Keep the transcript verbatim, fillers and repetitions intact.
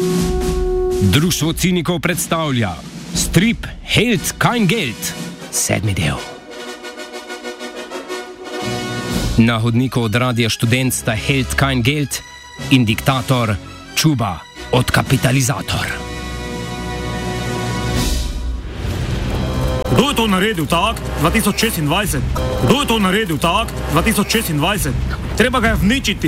Društvo cinikov predstavlja strip Held kein Geld, sedmi del. Na hodniku od Radia Študent sta Held kein Geld in diktator Čuba od Kapitalizator. Kdo je to naredil tak dva tisoč šestindvajset? Kdo je to naredil tak dva tisoč šestindvajset? Treba ga je vničiti,